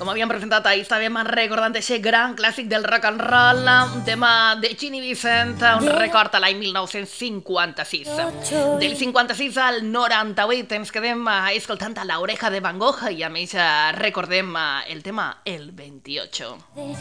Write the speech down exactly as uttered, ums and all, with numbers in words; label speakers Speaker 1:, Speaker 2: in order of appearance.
Speaker 1: Com havíem presentat ahir, estàvem recordant aquest gran clàssic del rock and roll, un tema de Ginny Vincent, un record a l'any mil nou-cents cinquanta-sis. Del cinquanta-sis al noranta-vuit ens quedem escoltant a l'oreja de Van Gogh i a més recordem el tema El veintiocho.